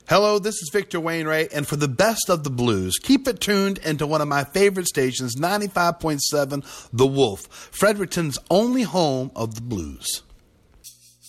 Hello, this is Victor Wainwright, and for the best of the blues, keep it tuned into one of my favorite stations, 95.7 The Wolf, Fredericton's only home of the blues.